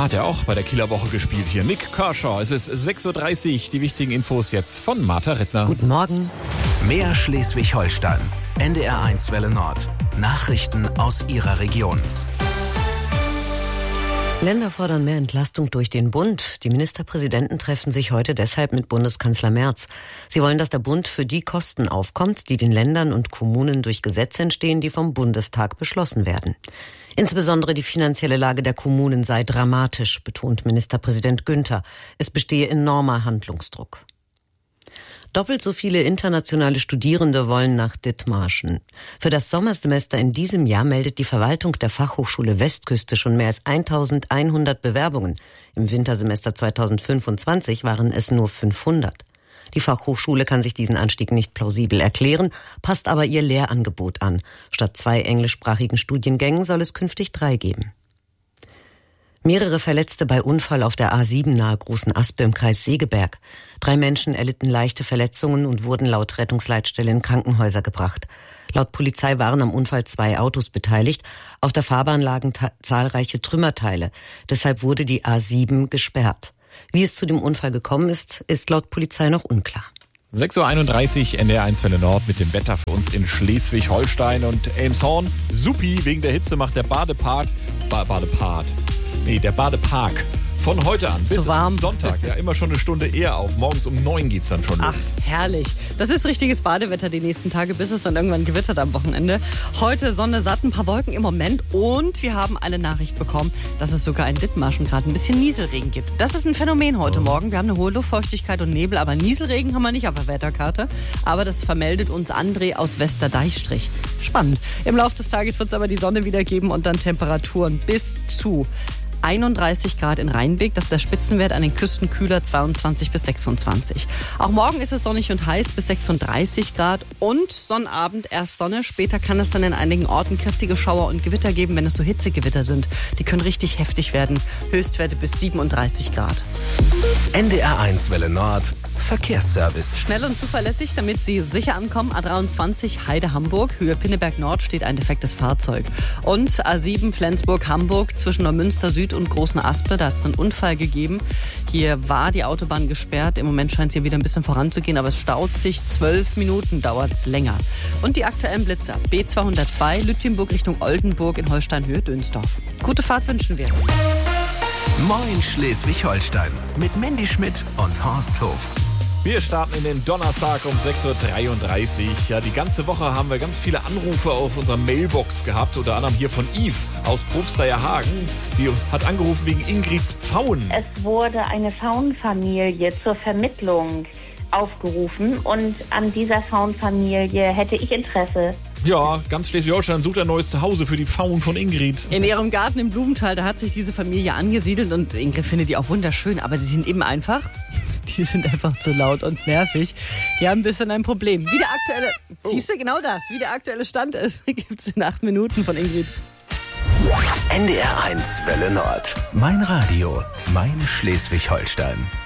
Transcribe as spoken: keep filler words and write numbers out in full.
hat er auch bei der Kieler Woche gespielt hier. Nik Kershaw. Es ist sechs Uhr dreißig. Die wichtigen Infos jetzt von Martha Rittner. Guten Morgen. Mehr Schleswig-Holstein. N D R eins Welle Nord. Nachrichten aus Ihrer Region. Länder fordern mehr Entlastung durch den Bund. Die Ministerpräsidenten treffen sich heute deshalb mit Bundeskanzler Merz. Sie wollen, dass der Bund für die Kosten aufkommt, die den Ländern und Kommunen durch Gesetze entstehen, die vom Bundestag beschlossen werden. Insbesondere die finanzielle Lage der Kommunen sei dramatisch, betont Ministerpräsident Günther. Es bestehe enormer Handlungsdruck. Doppelt so viele internationale Studierende wollen nach Dithmarschen. Für das Sommersemester in diesem Jahr meldet die Verwaltung der Fachhochschule Westküste schon mehr als eintausendeinhundert Bewerbungen. Im Wintersemester zweitausendfünfundzwanzig waren es nur fünfhundert. Die Fachhochschule kann sich diesen Anstieg nicht plausibel erklären, passt aber ihr Lehrangebot an. Statt zwei englischsprachigen Studiengängen soll es künftig drei geben. Mehrere Verletzte bei Unfall auf der A sieben nahe Großen Aspe im Kreis Segeberg. Drei Menschen erlitten leichte Verletzungen und wurden laut Rettungsleitstelle in Krankenhäuser gebracht. Laut Polizei waren am Unfall zwei Autos beteiligt. Auf der Fahrbahn lagen ta- zahlreiche Trümmerteile. Deshalb wurde die A sieben gesperrt. Wie es zu dem Unfall gekommen ist, ist laut Polizei noch unklar. sechs Uhr einunddreißig, N D R eins Welle Nord mit dem Wetter für uns in Schleswig-Holstein und Elmshorn. Supi, wegen der Hitze macht der Badepark, ba- Badepark, nee, der Badepark von heute an bis Sonntag, ja, immer schon eine Stunde eher auf. Morgens um neun geht's dann schon los. Ach, herrlich. Das ist richtiges Badewetter die nächsten Tage, bis es dann irgendwann gewittert am Wochenende. Heute Sonne satt, ein paar Wolken im Moment und wir haben eine Nachricht bekommen, dass es sogar in Dithmarschen gerade ein bisschen Nieselregen gibt. Das ist ein Phänomen heute Morgen. Wir haben eine hohe Luftfeuchtigkeit und Nebel, aber Nieselregen haben wir nicht auf der Wetterkarte. Aber das vermeldet uns André aus Westerdeichstrich. Spannend. Im Laufe des Tages wird es aber die Sonne wieder geben und dann Temperaturen bis zu einunddreißig Grad in Rheinbeck, das ist der Spitzenwert, an den Küsten kühler zweiundzwanzig bis sechsundzwanzig. Auch morgen ist es sonnig und heiß bis sechsunddreißig Grad und Sonnabend erst Sonne. Später kann es dann in einigen Orten kräftige Schauer und Gewitter geben, wenn es so Hitzegewitter sind. Die können richtig heftig werden. Höchstwerte bis siebenunddreißig Grad. N D R eins Welle Nord. Verkehrsservice. Schnell und zuverlässig, damit Sie sicher ankommen. A dreiundzwanzig Heide-Hamburg, Höhe Pinneberg Nord steht ein defektes Fahrzeug. Und A sieben Flensburg-Hamburg zwischen Neumünster Süd und Großen Aspe, da hat es einen Unfall gegeben. Hier war die Autobahn gesperrt. Im Moment scheint es hier wieder ein bisschen voranzugehen, aber es staut sich. Zwölf Minuten dauert es länger. Und die aktuellen Blitzer. B zweihundertzwei, Lütjenburg Richtung Oldenburg in Holstein-Höhe Dönsdorf. Gute Fahrt wünschen wir. Moin Schleswig-Holstein mit Mandy Schmidt und Horst Hof. Wir starten in den Donnerstag um sechs Uhr dreiunddreißig. Ja, die ganze Woche haben wir ganz viele Anrufe auf unserer Mailbox gehabt. Unter anderem hier von Yves aus Probsteierhagen. Die hat angerufen wegen Ingrids Pfauen. Es wurde eine Pfauenfamilie zur Vermittlung aufgerufen und an dieser Pfauenfamilie hätte ich Interesse. Ja, ganz Schleswig-Holstein sucht ein neues Zuhause für die Pfauen von Ingrid. In ihrem Garten im Blumenthal, da hat sich diese Familie angesiedelt und Ingrid findet die auch wunderschön, aber sie sind eben einfach, die sind einfach zu laut und nervig. Die haben ein bisschen ein Problem. Wie der aktuelle, oh. siehst du, genau das, wie der aktuelle Stand ist, gibt es in acht Minuten von Ingrid. N D R eins Welle Nord. Mein Radio, mein Schleswig-Holstein.